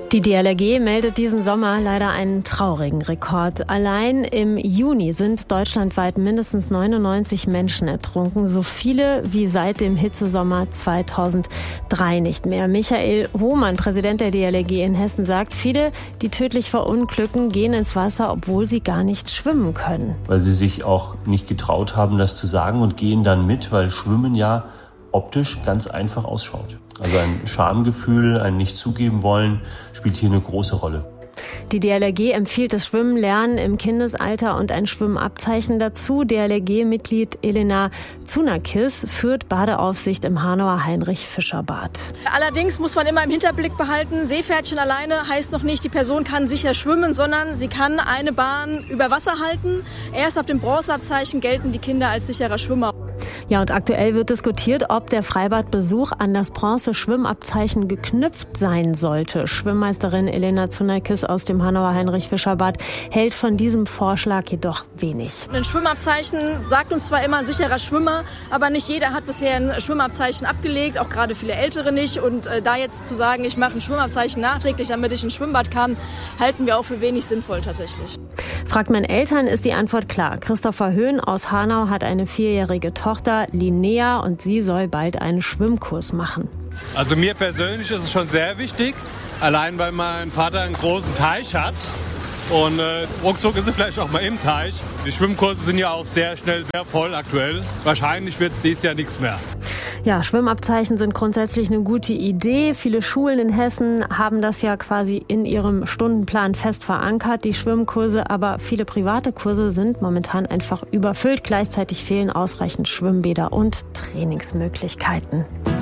Die DLRG meldet diesen Sommer leider einen traurigen Rekord. Allein im Juni sind deutschlandweit mindestens 99 Menschen ertrunken. So viele wie seit dem Hitzesommer 2003 nicht mehr. Michael Hohmann, Präsident der DLRG in Hessen, sagt, viele, die tödlich verunglücken, gehen ins Wasser, obwohl sie gar nicht schwimmen können. Weil sie sich auch nicht getraut haben, das zu sagen und gehen dann mit, weil Schwimmen ja optisch ganz einfach ausschaut. Also ein Schamgefühl, ein Nicht-Zugeben-Wollen spielt hier eine große Rolle. Die DLRG empfiehlt das Schwimmen-Lernen im Kindesalter und ein Schwimmabzeichen dazu. DLRG-Mitglied Elena Tsunakis führt Badeaufsicht im Hanauer Heinrich-Fischer-Bad. Allerdings muss man immer im Hinterblick behalten, Seepferdchen alleine heißt noch nicht, die Person kann sicher schwimmen, sondern sie kann eine Bahn über Wasser halten. Erst ab dem Bronzeabzeichen gelten die Kinder als sicherer Schwimmer. Ja, und aktuell wird diskutiert, ob der Freibadbesuch an das Bronze-Schwimmabzeichen geknüpft sein sollte. Schwimmmeisterin Elena Tsunakis aus dem Hanauer Heinrich-Fischer-Bad hält von diesem Vorschlag jedoch wenig. Ein Schwimmabzeichen sagt uns zwar immer sicherer Schwimmer, aber nicht jeder hat bisher ein Schwimmabzeichen abgelegt, auch gerade viele Ältere nicht. Und da jetzt zu sagen, ich mache ein Schwimmabzeichen nachträglich, damit ich ins Schwimmbad kann, halten wir auch für wenig sinnvoll tatsächlich. Fragt man Eltern, ist die Antwort klar. Christopher Höhn aus Hanau hat eine 4-jährige Tochter, Linnea, und sie soll bald einen Schwimmkurs machen. Also mir persönlich ist es schon sehr wichtig, allein weil mein Vater einen großen Teich hat. Und ruckzuck ist er vielleicht auch mal im Teich. Die Schwimmkurse sind ja auch sehr schnell sehr voll aktuell. Wahrscheinlich wird es dieses Jahr nichts mehr. Ja, Schwimmabzeichen sind grundsätzlich eine gute Idee. Viele Schulen in Hessen haben das ja quasi in ihrem Stundenplan fest verankert, die Schwimmkurse. Aber viele private Kurse sind momentan einfach überfüllt. Gleichzeitig fehlen ausreichend Schwimmbäder und Trainingsmöglichkeiten.